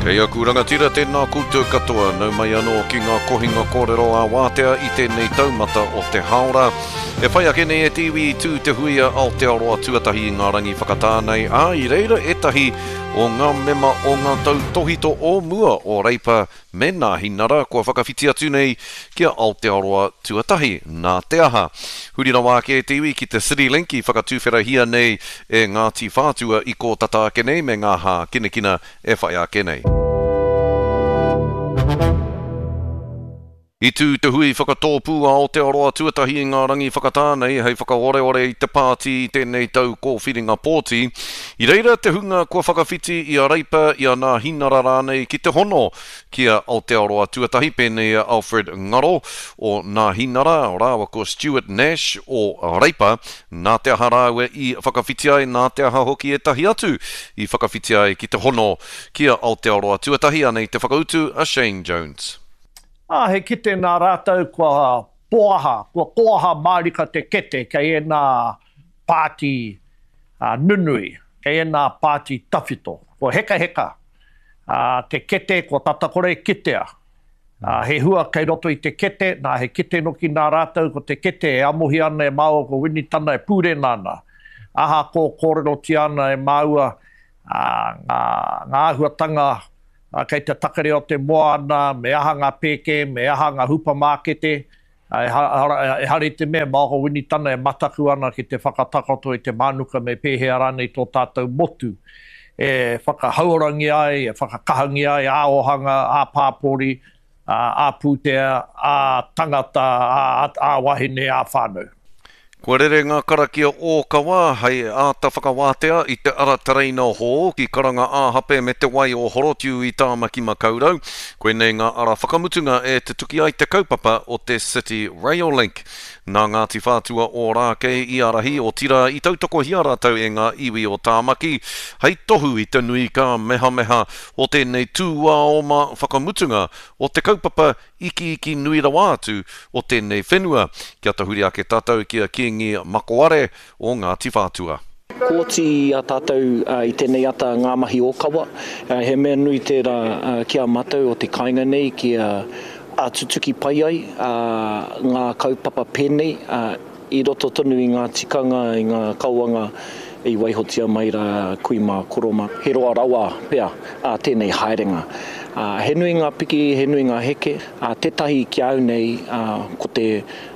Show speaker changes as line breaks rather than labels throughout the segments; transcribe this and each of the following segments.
Kei aku rangatira tēnā koutou katoa, nau mai anō ki ngā kohinga kōrero a wātea I tēnei taumata o te haora. E whai ake nei e tiwi tū te huia Aotearoa tuatahi I ngā rangi whakatānei, I reira e tahi o ngā mema o ngā tau tohito o mua o reipa me nā hinara kua whakawhiti atu nei kia Aotearoa tuatahi nā te aha. Hurira wā ke tiwi ki te City Link I whakatūwhera hia nei e Ngāti Whātua I ko tata ake nei me ngā hā kinekina e whai ake nei. I tū te hui whakatōpū a Aotearoa tuatahi I ngā rangi whakatānei hei whakaore-ore I te pāti I tēnei tau kōwhiringa pōti. I reira te hunga kua whakawhiti I a reipa I a nā hinara rānei ki te hono kia Aotearoa tuatahi pēnei Alfred Ngaro o nā hinara o rāwa ko Stuart Nash o reipa nā te aha rāwe I whakawhiti ai nā te aha hoki e tahi atu I whakawhiti ai ki te hono kia Aotearoa tuatahi anei te whakautu a Shane Jones.
He kite nā rātou kua poaha mārika te kete kei e nā pāti nunui, kei e nā pāti tawhito, kua heka. Te kete kua tatakore kitea. He hua kei roto I te kete, nā he kite noki nā rātou ko te kete e amohi ana e māua ko winitana e pūre nāna. Aha ko kōrero ti ana e māua ngā ahuatanga kei te takare o te moana, me aha ngā pēke, me aha ngā hupa mākete, e hari te mea māho winitana e mataku ana ki te whakatakoto I te mānuka me pēhea rānei tō tātou motu. E whakahaurangi ai, e whakakahangi ai, a ohanga, a pāpori, a pūtea, a tangata, a wahine, a whānau.
Kua rere ngā karakia o kawa hei āta whakawātea I te ara tareina hō ki karanga āhape me te wai o horotiu I tāmaki makaurau. Koe nei ngā ara whakamutunga e te tuki ai te kaupapa o te City Rail Link. Nā Ngāti Whātua o Rākei I arahi o tira I tautoko hia rātau e ngā iwi o tāmaki. Hei tohu I te nui ka meha o tēnei tūā o mā whakamutunga o te kaupapa iki nui rawa atu o tēnei whenua. Kia tahuri ake tātou kia kiengi makoare o Ngāti Whātua.
Kōti a tātou I tēnei ata ngā mahi o kawa. He mea nui tērā kia matau o te kāinga nei kia a tutuki pai ai ngā kaupapa pēnei I roto tonu I ngā tikanga I ngā kauanga I waihotia mai rā kui mā koroma. He roa rawa pea tēnei haerenga. He nui ngā piki, he nui ngā heke. Tētahi ki au nei ko te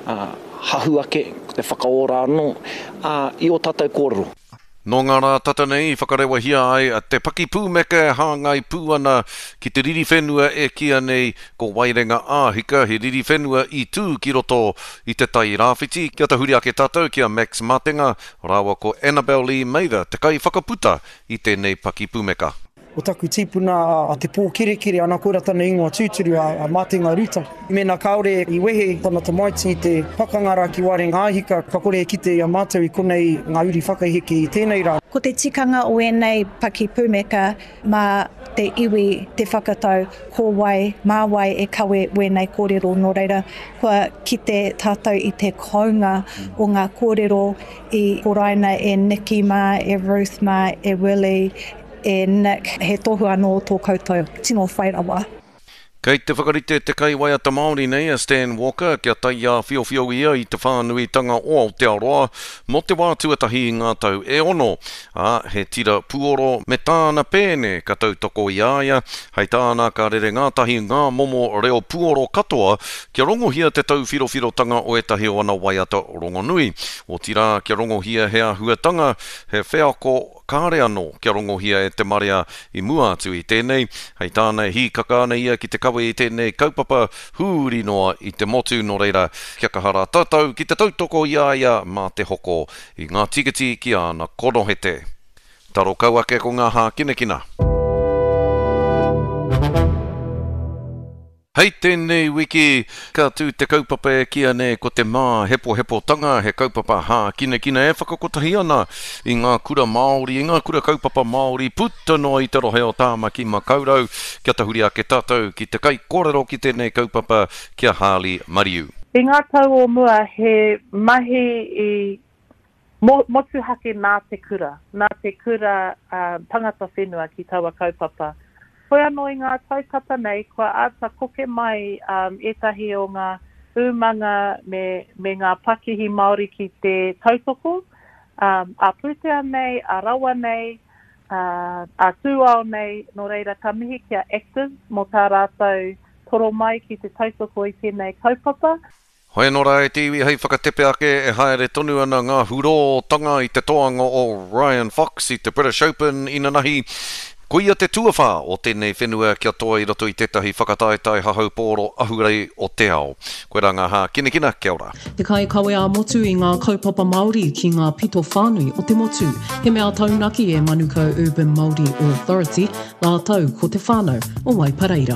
hahu ake, ko te whakaora anō I o tātou kōrero.
No ngā rā tata nei whakarewa hia ai te paki pūmeka hāngai pū ana ki te riri whenua e kia nei ko wairenga āhika he riri whenua I tū ki roto I te tai rāwhiti. Kia tahuri ake tātou kia Max Matenga, rāwa ko Annabelle Lee Mather te kai whakaputa I tēnei paki pūmeka.
O taku tīpuna a te pōkerekere ana kora tana ingoa tūturu a Mātenga Ruta. I mena kaore I wehe tana tamaiti te pakangara ki Wairenga āhika, ka kore e kite a mātou I konei ngā uri whakaheke I tēnei rā.
Ko te tikanga o enei paki pūmeka mā te iwi te whakatau ko wai, mā wai e kawe wenei kōrero nō reira. Kua kite tātou I te kounga o ngā kōrero I Koraina e Nikki mā, e Ruth mā, e Willie, e Nick, he tohu anō tō koutou, tino whai rawa.
Kei te whakarite te kai waiata Māori nei a Stan Walker kia tai a whiowhio ia I te whānuitanga o Aotearoa mo te wā tuatahi I ngā tau e ono. He tira puoro me tāna pēne ka tautoko I aia, hei tāna ka rere ngātahi ngā momo reo puoro katoa kia rongohia te tau whirowhirotanga o etahi o ana waiata rongonui. O tira kia rongohia hea huatanga he wheako kāre anō kia rongohia e te marea I mua atu I tēnei. Hei tāna hi kakāna ia ki te kawe I tēnei kaupapa hūri noa I te motu no reira. Kia kahara tātou ki te tautoko I aia mā te hoko I ngā tikiti ki ana konohete. Taro kau ake ko ngā hā kinekina. Hei tēnei wiki, ka tū te kaupapa e kia ne ko te mā hepo tanga he kaupapa hā kinekina e whakakotahi ana I ngā kura Māori, I ngā kura kaupapa Māori, puta noa I te rohe o tāmaki makaurau, kia tahuri ake tātou ki te kai kōrero ki tēnei kaupapa kia Harley Mariu.
I ngā tau o mua he mahi I motu hake nā te kura tangata whenua ki taua kaupapa. Koe anō i ngā taukata nei, kua ata koke mai etahi o ngā umanga me ngā pakihi Māori ki te tautoko, a Pūtea nei, a Rawa nei, a Tūao nei, no reira ka mihi kia active mo tā rātou toro mai ki te tautoko i tēnei kaupapa.
Hoi nō rai te iwi hei whakatepe ake e haere tonu ana ngā hurōtanga i te toanga o Ryan Fox i te British Open ina nahi. Ko ia te tuawha o tēnei whenua kia toa i roto i tētahi whakataetai hahau pōro ahurei o te ao. Koe rā ngā hā kina, kia ora.
Te kai kawe a motu i ngā kaupapa Māori ki ngā pito whānui o te motu. He mea taunaki e Manukau Urban Māori Authority, la tau ko te whānau o Waipareira.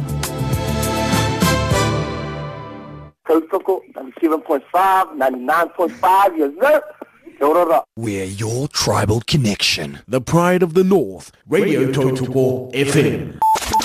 Tautoko, 97.5, 99.5 years old.
We're your tribal connection. The pride of the North. Radio Tautoko FM.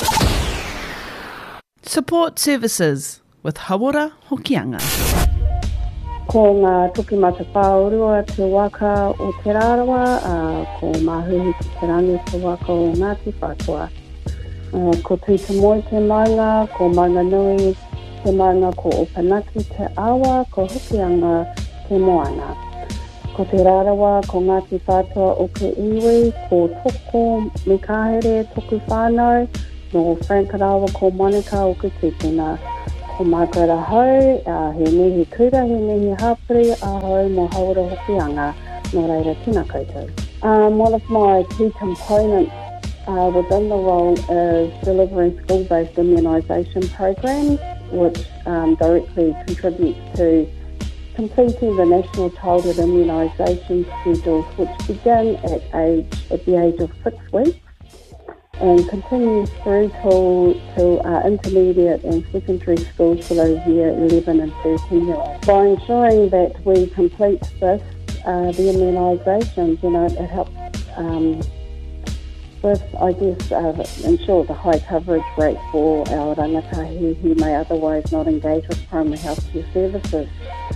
Support services with Hawara Hokianga.
Ko ngā tuki mata whaurua te waka o te rārawa, ko mahuhi ki te rangi te waka o Ngāti Whātua. Ko tui te moi te maunga, ko maunga nui te maunga ko Opanaki te awa, ko Hokianga te moana. Ko te rārawa, ko Ngāti Whātua o ke iwi, ko toko me kāhere toku whānau, no Frankarawa ko Monica o ke tūpuna. Ko Margaret ahau, he mihi kura, he mihi hapuri ahau mo Hawara Hokianga, no reira tina koutou. One of my key components within the role is delivering school-based immunisation programs, which directly contributes to completing the National Childhood Immunisation schedules, which begin at the age of 6 weeks and continues through to intermediate and secondary schools for those year 11 and 13-year-olds. By ensuring that we complete this, the immunisations, it helps ensure the high coverage rate for our rangatahi who may otherwise not engage with primary healthcare services.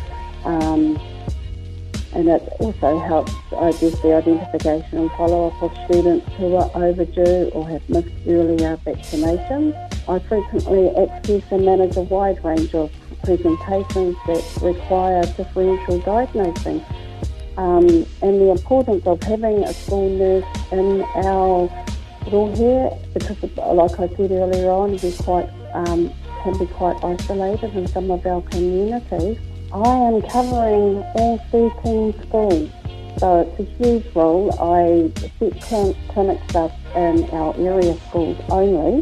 And it also helps, the identification and follow-up of students who are overdue or have missed earlier vaccinations. I frequently access and manage a wide range of presentations that require differential diagnosing. And the importance of having a school nurse in our rohe, because like I said earlier on, can be quite isolated in some of our communities. I am covering all 13 schools, so it's a huge role. I set clinics up in our area schools only.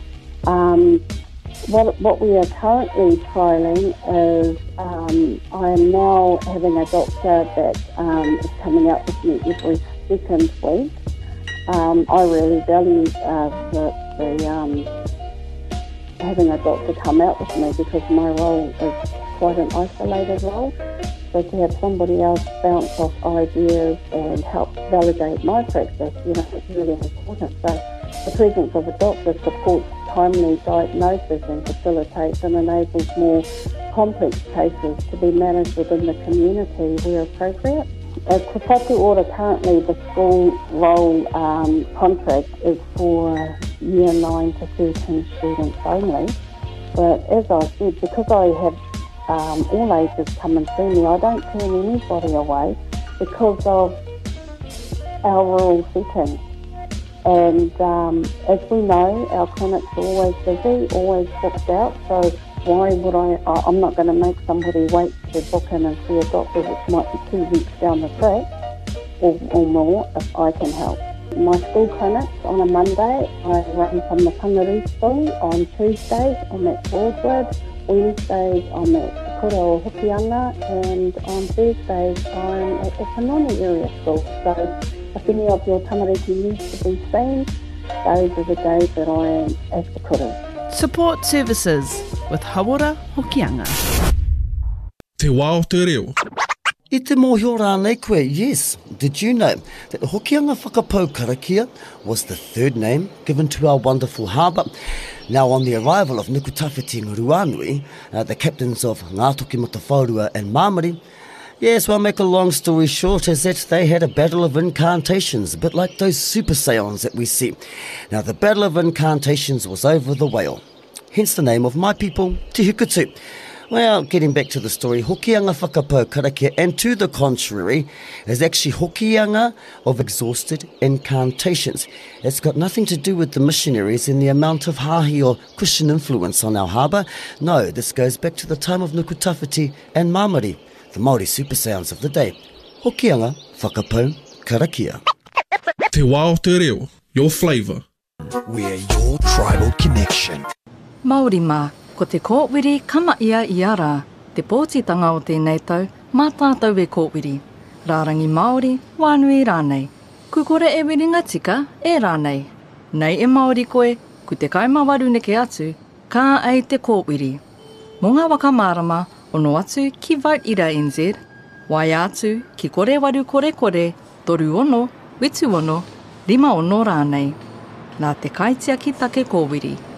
What we are currently trialling is I am now having a doctor that is coming out with me every second week. I really value having a doctor come out with me because my role is quite an isolated role. So to have somebody else bounce off ideas and help validate my practice, it's really important. So the presence of a doctor supports timely diagnosis and facilitates and enables more complex cases to be managed within the community where appropriate. As Te Whatu Ora, currently the school role contract is for year 9 to 13 students only. But as I said, because I have all ages come and see me, I don't turn anybody away because of our rural setting. And as we know, our clinics are always busy, always booked out, so why would I'm not going to make somebody wait to book in and see a doctor which might be 2 weeks down the track or more if I can help. My school clinics on a Monday, I run from the Pangaroo School. On Tuesdays, I'm at Broadwood. Wednesdays, I'm at Kura o Hokianga. And on Thursdays, I'm at the Panoni Area School. So if any of your tamariki needs to be seen, those are the days that I am at the Kura.
Support services with Hawara Hokianga.
Te wā o te reo.
I te mōhio rānei koe, yes. Did you know that the Hokianga Whakapau Karakia was the third name given to our wonderful harbour? Now, on the arrival of Nuku Tawhiti Ruanui, the captains of Ngā Toki Matawhaurua and Māmari, Yes, well, make a long story short is that they had a battle of incantations, a bit like those Super Saiyans that we see. Now, the battle of incantations was over the whale, hence the name of my people, Te Hukutu. Well, getting back to the story, hokianga whakapau karakia, and to the contrary, is actually hokianga of exhausted incantations. It's got nothing to do with the missionaries and the amount of hahi or Christian influence on our harbour. No, this goes back to the time of Nukutawhiti and Māmari, the Māori super sounds of the day. Hokianga whakapau karakia.
Te wao te reo, your flavour.
We're your tribal connection.
Māori mā, ko te kōwiri kama ia I ara, te pōtitanga o tēnei tau, mā tātou e kōwiri. Rārangi Māori, wānui rānei. Kukore e wiringa tika, e rānei. Nei e Māori koe, ku te kaimawaru neke atu, kā ei te kōwiri. Mō ngā wakamārama, ono atu ki Vote Ira NZ, wai atu ki kore waru kore kore, toru ono, witu ono, 5 ono rānei. Nā te kaitia ki take kōwiri.